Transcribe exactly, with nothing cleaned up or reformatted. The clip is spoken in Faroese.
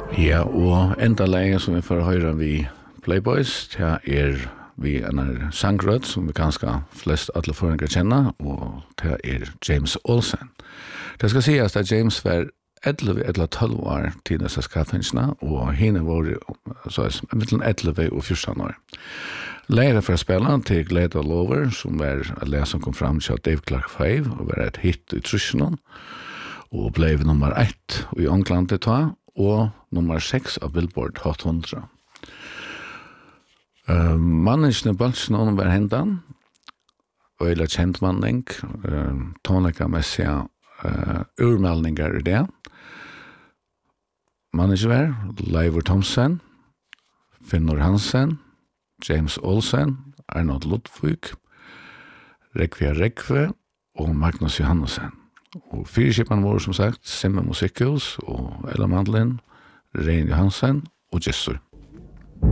Ja, og enda lenge som vi får høre vi Playboys, det er vi en sangrød som vi ganske flest alle foreninger kjenner, og det er James Olsen. Det skal sies at James var elleve eller tolv år til disse skaffingsene, og henne var så mellom elleve og fjorten år. Lærer for å spille til Glade All Over, som var en lærer som kom frem til Dave Clark fem, og var et hit i Trusjonen, og ble nummer ett i England til ta, og nummer seks av Billboard Hot hundre. Uh, Manneskene bølsene var hendan, og eller kjent manning, uh, tonika-messige uh, urmeldninger i det. Manager Leivor Thomsen, Finnur Hansen, James Olsen, Arnold Ludvig, Rekvia Rekve og Magnus Johannesson. Og fyrkjøpene våre, som sagt, Simme Musikhus og Ella Mandlin, Rein Johansen og Jessur.